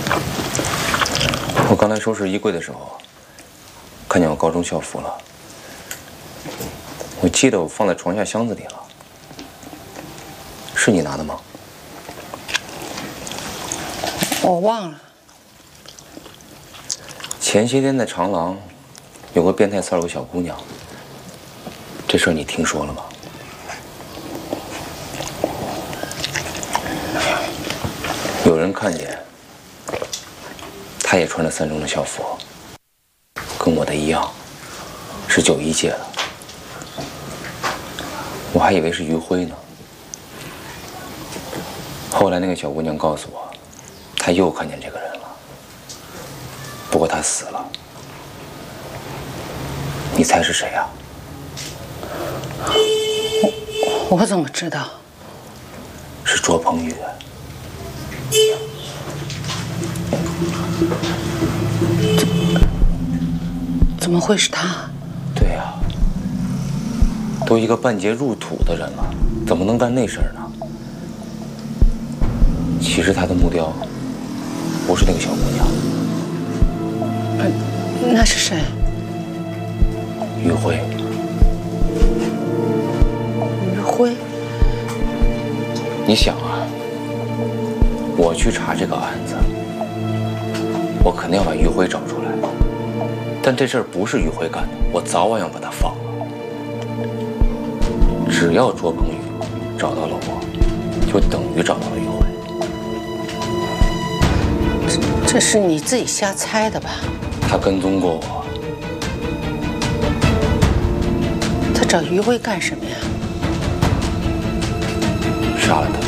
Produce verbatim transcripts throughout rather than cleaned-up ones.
我刚才收拾衣柜的时候，看见我高中校服了。我记得我放在床下箱子里了，是你拿的吗？ 我忘了。 前些天在长廊有个变态骚扰小姑娘，这事儿你听说了吗？有人看见，她也穿着三中的校服，跟我的一样，是九一届的。我还以为是余辉呢。后来那个小姑娘告诉我，她又看见这个人了，不过他死了。你猜是谁啊？ 我我怎么知道？ 是卓鹏宇。 怎么会是他？ 对呀、啊，都一个半截入土的人了，怎么能干那事儿呢？其实他的目标不是那个小姑娘。 呃，那是谁？ 余辉。 余辉？ 你想啊，我去查这个案子，我肯定要把余辉找出来。但这事儿不是余辉干的，我早晚要把他放了。只要卓鹏宇找到了我，就等于找到了余辉。 这这是你自己瞎猜的吧？ 他跟踪过我。 他找余辉干什么呀？ 杀了他。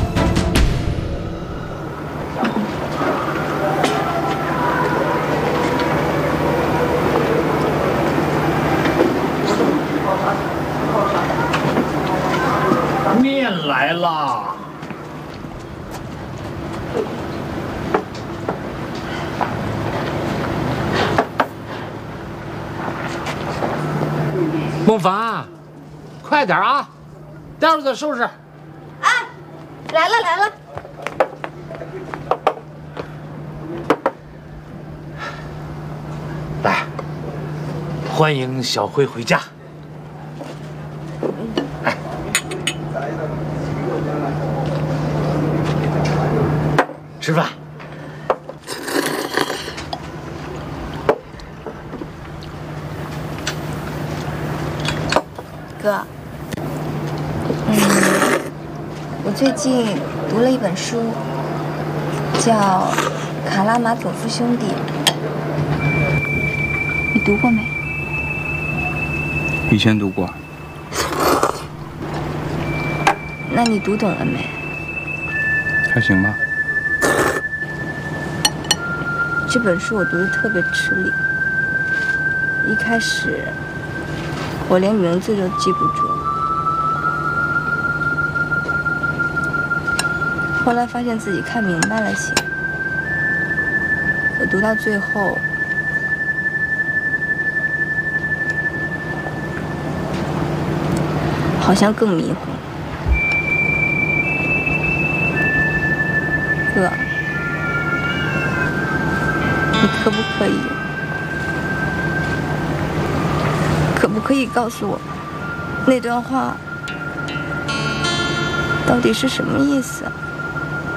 面来啦！孟凡，快点啊，待会儿再收拾。 哎，来了来了。 来，欢迎小辉回家。哎，吃饭。 哥，嗯，我最近读了一本书，叫《卡拉马佐夫兄弟》，你读过没？ 以前读过。 那你读懂了没？ 还行吧。 这本书我读得特别吃力，一开始我连名字都记不住，后来发现自己看明白了些。我读到最后，好像更迷糊。哥，你可不可以，可不可以告诉我，那段话到底是什么意思啊？